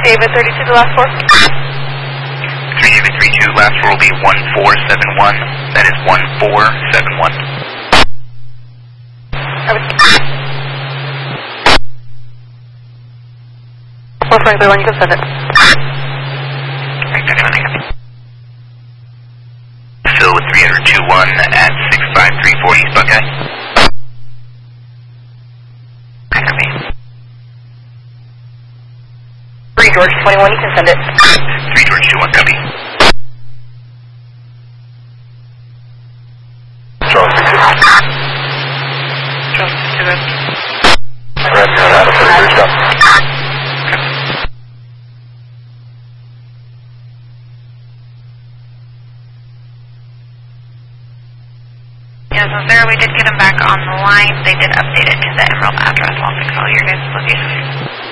David 32, the last 4. 3 David 32, last 4 will be 1471. That is 1471. Well, for either one, you can send it. Phil with 302-1 at 65340 East Buckeye. Copy. 3 George 21, you can send it. 3 George 21, copy. Charles 32. Charles 32. Red, reached up. Yeah, so Sarah, we did get them back on the line. They did update it to the Emerald address. I'll fix all your guys' locations.